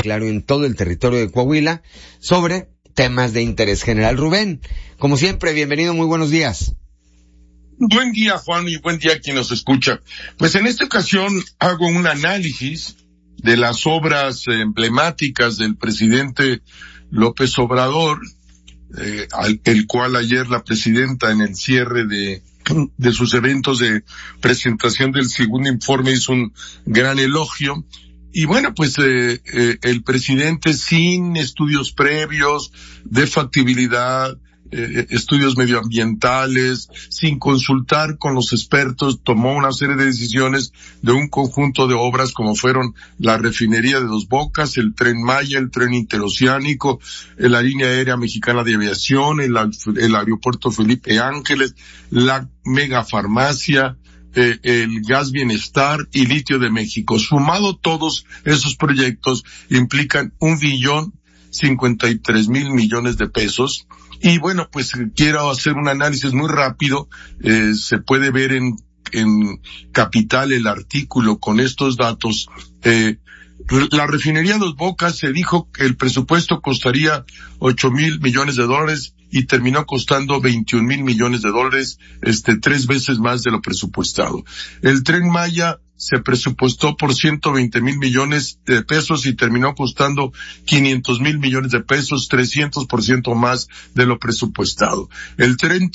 claro, en todo el territorio de Coahuila, sobre temas de interés general. Rubén, como siempre, bienvenido, muy buenos días. Buen día, Juan, y buen día a quien nos escucha. Pues en esta ocasión hago un análisis de las obras emblemáticas del presidente López Obrador, el cual ayer la presidenta en el cierre de sus eventos de presentación del segundo informe hizo un gran elogio. Y bueno, pues el presidente, sin estudios previos de factibilidad, estudios medioambientales, sin consultar con los expertos, tomó una serie de decisiones de un conjunto de obras como fueron la refinería de Dos Bocas, el Tren Maya, el tren interoceánico, la línea aérea mexicana de aviación, el aeropuerto Felipe Ángeles, la megafarmacia, el gas Bienestar y litio de México. Sumado todos esos proyectos implican 1,053,000 millones de pesos. Y bueno, pues quiero hacer un análisis muy rápido. Se puede ver en Capital el artículo con estos datos. La refinería Dos Bocas se dijo que el presupuesto costaría 8,000 millones de dólares y terminó costando 21,000 millones de dólares, 3 veces más de lo presupuestado. El Tren Maya se presupuestó por 120,000 millones de pesos y terminó costando 500,000 millones de pesos, 300% más de lo presupuestado. El tren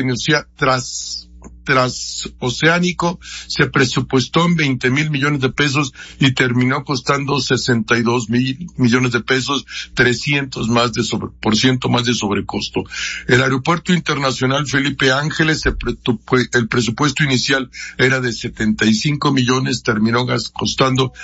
transoceánico se presupuestó en 20,000 millones de pesos y terminó costando 62,000 millones de pesos, 300% más de sobrecosto. El aeropuerto internacional Felipe Ángeles, el presupuesto inicial era de 75 millones, terminó costando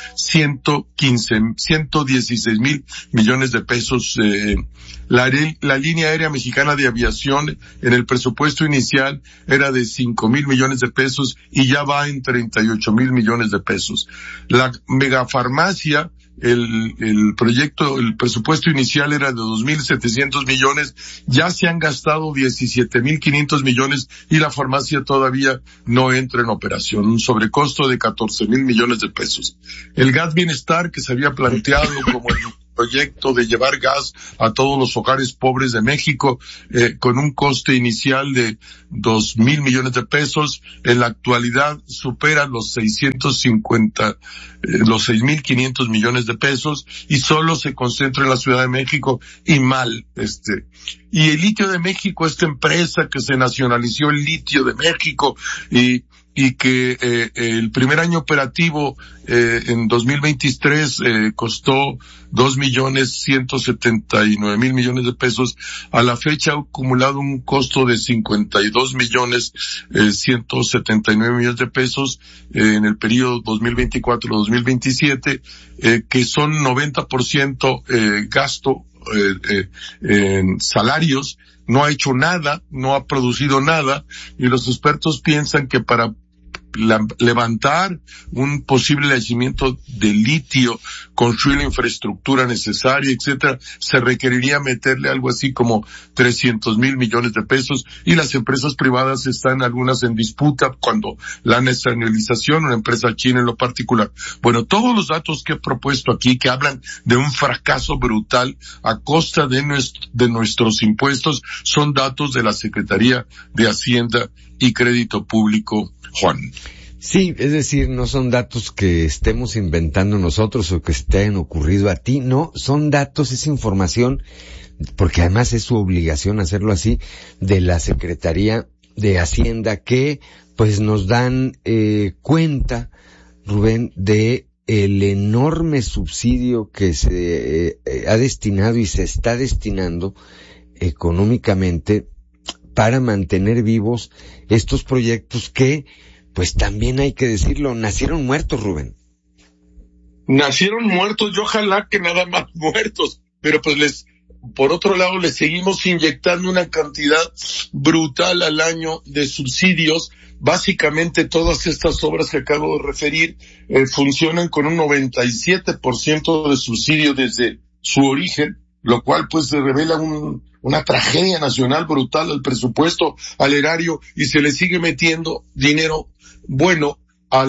116,000 millones de pesos. La línea aérea mexicana de aviación en el presupuesto inicial era de 5,000 millones de pesos y ya va en 38,000 millones de pesos. La megafarmacia, el presupuesto inicial era de 2,700 millones, ya se han gastado 17,500 millones y la farmacia todavía no entra en operación, un sobrecosto de 14,000 millones de pesos. El gas Bienestar, que se había planteado como el proyecto de llevar gas a todos los hogares pobres de México, con un coste inicial de 2,000 millones de pesos, en la actualidad supera los 6,500 millones de pesos y solo se concentra en la Ciudad de México y mal, Y el litio de México, esta empresa que se nacionalizó el litio de México y que el primer año operativo en 2023 costó 2,179,000 millones de pesos. A la fecha ha acumulado un costo de 52,179,000 millones de pesos en el periodo 2024-2027, que son 90% gasto en salarios. No ha hecho nada, no ha producido nada, y los expertos piensan que para levantar un posible yacimiento de litio, construir la infraestructura necesaria, etcétera, se requeriría meterle algo así como 300,000 millones de pesos, y las empresas privadas están algunas en disputa cuando la nacionalización, una empresa china en lo particular. Bueno, todos los datos que he propuesto aquí, que hablan de un fracaso brutal a costa de nuestros impuestos, son datos de la Secretaría de Hacienda y Crédito Público, Juan. Sí, es decir, no son datos que estemos inventando nosotros o que te hayan ocurrido a ti, no, son datos, es información, porque además es su obligación hacerlo así, de la Secretaría de Hacienda, que pues nos dan cuenta, Rubén, de el enorme subsidio que se ha destinado y se está destinando económicamente para mantener vivos estos proyectos que, pues también hay que decirlo, nacieron muertos, Rubén. Nacieron muertos y ojalá que nada más muertos, pero pues por otro lado les seguimos inyectando una cantidad brutal al año de subsidios. Básicamente todas estas obras que acabo de referir funcionan con un 97% de subsidio desde su origen, lo cual pues se revela una tragedia nacional brutal al presupuesto, al erario, y se le sigue metiendo dinero bueno al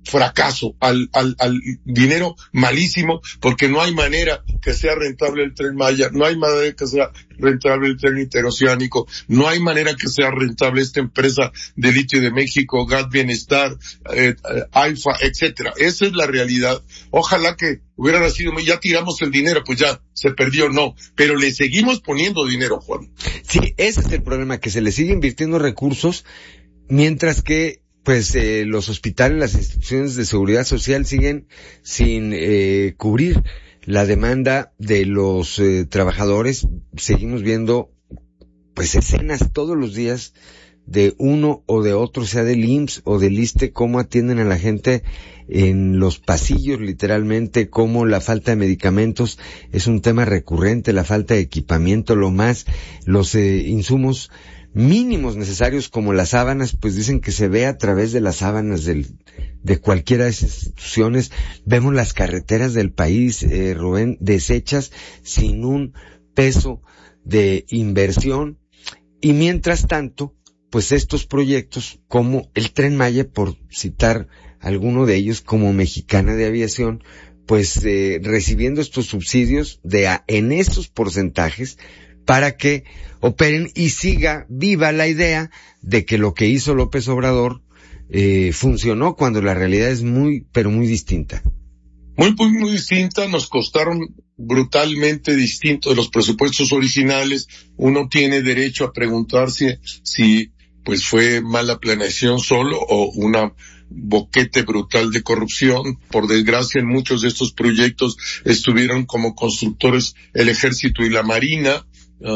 fracaso, al dinero malísimo, porque no hay manera que sea rentable el Tren Maya, no hay manera que sea rentable el Tren Interoceánico, no hay manera que sea rentable esta empresa de litio de México, Gas Bienestar, AIFA, etcétera. Esa es la realidad. Ojalá que hubiera nacido, ya tiramos el dinero, pues ya se perdió, no, pero le seguimos poniendo dinero, Juan. Sí, ese es el problema, que se le sigue invirtiendo recursos, mientras que pues los hospitales, las instituciones de seguridad social siguen sin cubrir la demanda de los trabajadores. Seguimos viendo pues escenas todos los días de uno o de otro, sea del IMSS o del ISSSTE, cómo atienden a la gente en los pasillos, literalmente, cómo la falta de medicamentos es un tema recurrente, la falta de equipamiento, los insumos mínimos necesarios como las sábanas, pues dicen que se ve a través de las sábanas de cualquiera de esas instituciones. Vemos las carreteras del país, Rubén, deshechas sin un peso de inversión, y mientras tanto, pues estos proyectos como el Tren Maya, por citar alguno de ellos, como Mexicana de Aviación, pues recibiendo estos subsidios en esos porcentajes para que operen y siga viva la idea de que lo que hizo López Obrador funcionó, cuando la realidad es muy, pero muy distinta. Muy distinta. Nos costaron brutalmente distinto de los presupuestos originales. Uno tiene derecho a preguntarse si pues fue mala planeación solo o una boquete brutal de corrupción. Por desgracia, en muchos de estos proyectos estuvieron como constructores el Ejército y la Marina,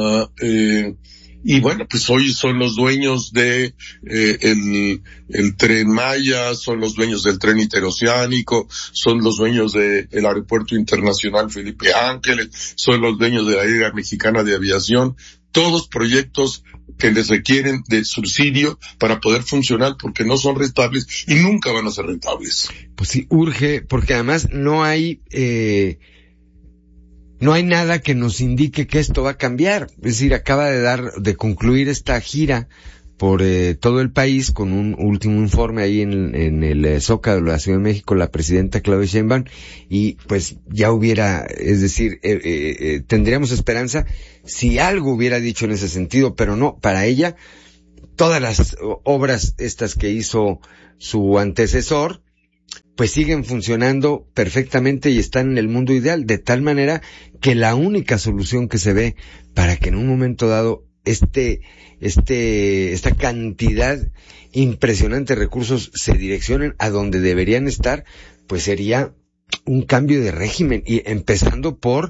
y bueno, pues hoy son los dueños de el Tren Maya, son los dueños del Tren Interoceánico, son los dueños del Aeropuerto Internacional Felipe Ángeles, son los dueños de la Aérea Mexicana de Aviación, todos proyectos que les requieren de subsidio para poder funcionar, porque no son rentables y nunca van a ser rentables. Pues sí, urge, porque además no hay nada que nos indique que esto va a cambiar. Es decir, acaba de concluir esta gira por todo el país con un último informe ahí en el Zócalo de la Ciudad de México, la presidenta Claudia Sheinbaum, y pues ya es decir, tendríamos esperanza si algo hubiera dicho en ese sentido, pero no, para ella, todas las obras estas que hizo su antecesor, pues siguen funcionando perfectamente y están en el mundo ideal, de tal manera que la única solución que se ve para que en un momento dado esta cantidad impresionante de recursos se direccionen a donde deberían estar, pues sería un cambio de régimen, y empezando por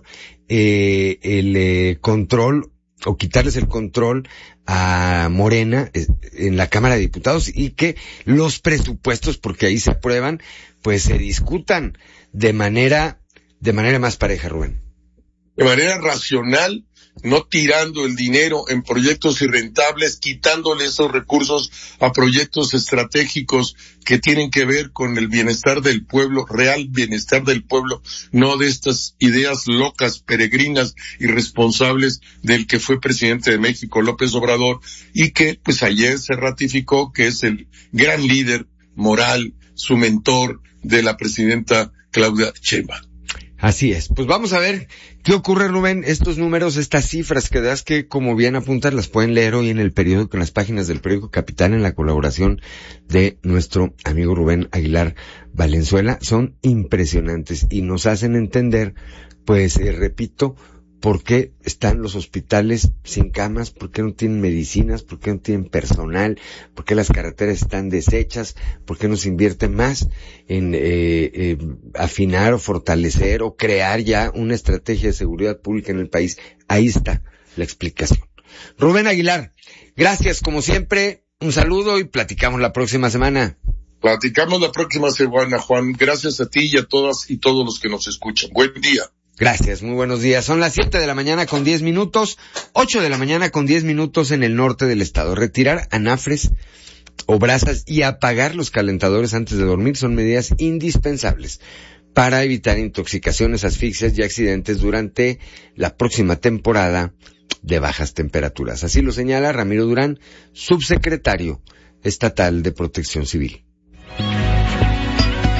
el control, o quitarles el control a Morena en la Cámara de Diputados, y que los presupuestos, porque ahí se aprueban, pues se discutan de manera más pareja, Rubén. De manera racional, no tirando el dinero en proyectos irrentables, quitándole esos recursos a proyectos estratégicos que tienen que ver con el bienestar del pueblo, real bienestar del pueblo, no de estas ideas locas, peregrinas, irresponsables del que fue presidente de México, López Obrador, y que pues ayer se ratificó que es el gran líder moral, su mentor de la presidenta Claudia Sheinbaum. Así es. Pues vamos a ver qué ocurre, Rubén. Estos números, estas cifras que das, que como bien apuntas, las pueden leer hoy en el periódico, en las páginas del periódico Capital, en la colaboración de nuestro amigo Rubén Aguilar Valenzuela. Son impresionantes y nos hacen entender, pues, repito, por qué están los hospitales sin camas, por qué no tienen medicinas, por qué no tienen personal, por qué las carreteras están deshechas, por qué no se invierte más en afinar o fortalecer o crear ya una estrategia de seguridad pública en el país. Ahí está la explicación. Rubén Aguilar, gracias como siempre, un saludo y platicamos la próxima semana. Platicamos la próxima semana, Juan. Gracias a ti y a todas y todos los que nos escuchan. Buen día. Gracias, muy buenos días. Son las 7 de la mañana con 10 minutos, 8 de la mañana con 10 minutos en el norte del estado. Retirar anafres o brasas y apagar los calentadores antes de dormir son medidas indispensables para evitar intoxicaciones, asfixias y accidentes durante la próxima temporada de bajas temperaturas. Así lo señala Ramiro Durán, subsecretario estatal de Protección Civil.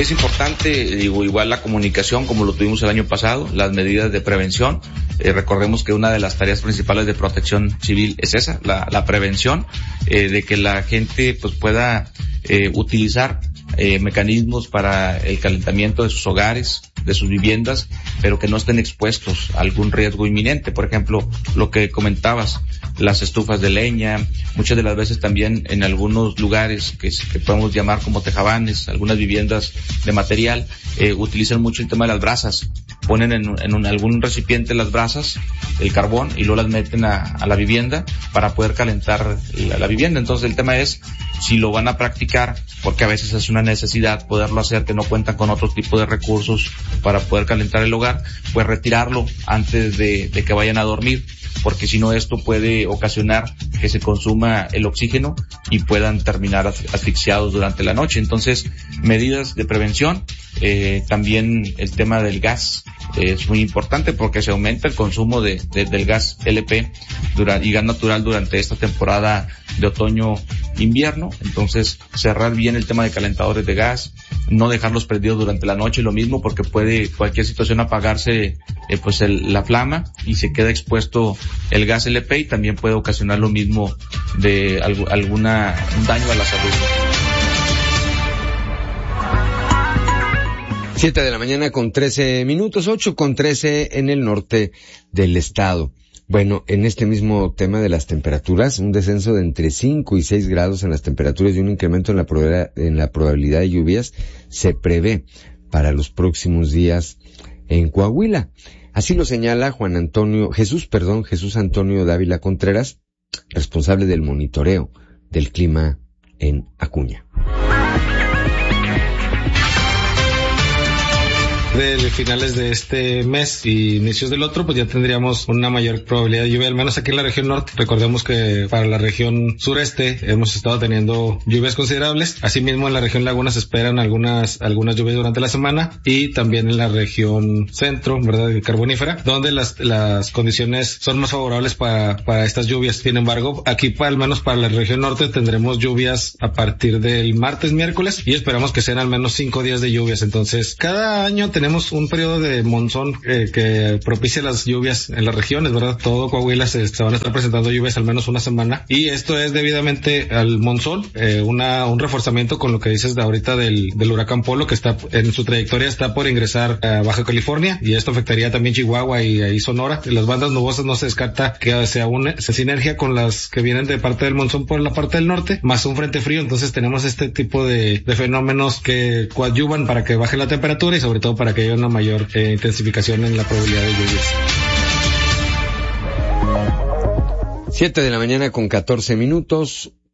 es importante, digo, igual la comunicación como lo tuvimos el año pasado, las medidas de prevención. Recordemos que una de las tareas principales de Protección Civil es esa, la prevención, de que la gente pues pueda utilizar mecanismos para el calentamiento de sus hogares, de sus viviendas, pero que no estén expuestos a algún riesgo inminente. Por ejemplo, lo que comentabas, las estufas de leña, muchas de las veces también en algunos lugares que podemos llamar como tejabanes, algunas viviendas de material, utilizan mucho el tema de las brasas. Ponen en algún recipiente las brasas, el carbón, y luego las meten a la vivienda para poder calentar la vivienda. Entonces el tema es, si lo van a practicar, porque a veces es una necesidad poderlo hacer, que no cuentan con otro tipo de recursos para poder calentar el hogar, pues retirarlo antes de que vayan a dormir, porque si no esto puede ocasionar que se consuma el oxígeno y puedan terminar asfixiados durante la noche. Entonces, medidas de prevención, también el tema del gas es muy importante porque se aumenta el consumo del gas LP y gas natural durante esta temporada de otoño-invierno. Entonces, cerrar bien el tema de calentadores de gas, no dejarlos prendidos durante la noche, lo mismo, porque puede cualquier situación apagarse la flama y se queda expuesto el gas LP, y también puede ocasionar lo mismo de algún daño a la salud. 7 de la mañana con 13 minutos, 8:13 en el norte del estado. Bueno, en este mismo tema de las temperaturas, un descenso de entre 5 y 6 grados en las temperaturas y un incremento en la probabilidad de lluvias se prevé para los próximos días en Coahuila. Así lo señala Jesús Antonio Dávila Contreras, responsable del monitoreo del clima en Acuña. De finales de este mes y inicios del otro, pues ya tendríamos una mayor probabilidad de lluvia, al menos aquí en la región norte. Recordemos que para la región sureste hemos estado teniendo lluvias considerables. Asimismo, en la región laguna se esperan algunas lluvias durante la semana, y también en la región centro, ¿verdad?, carbonífera, donde las condiciones son más favorables para estas lluvias. Sin embargo, aquí al menos para la región norte tendremos lluvias a partir del martes, miércoles, y esperamos que sean al menos 5 días de lluvias. Entonces, cada año tenemos un periodo de monzón que propicia las lluvias en las regiones, ¿verdad? Todo Coahuila se van a estar presentando lluvias al menos una semana, y esto es debidamente al monzón, un reforzamiento con lo que dices de ahorita del huracán Polo, que está en su trayectoria, está por ingresar a Baja California, y esto afectaría también Chihuahua y ahí Sonora. Las bandas nubosas no se descarta que se sinergia con las que vienen de parte del monzón por la parte del norte, más un frente frío. Entonces tenemos este tipo de fenómenos que coadyuvan para que baje la temperatura y sobre todo para que haya una mayor intensificación en la probabilidad de lluvias. 7 de la mañana con 14 minutos.